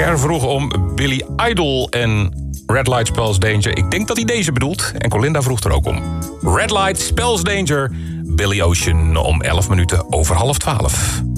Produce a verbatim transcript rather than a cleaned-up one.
Cher vroeg om Billy Idol en Red Light Spells Danger. Ik denk dat hij deze bedoelt. En Colinda vroeg er ook om. Red Light Spells Danger, Billy Ocean om elf minuten over half twaalf.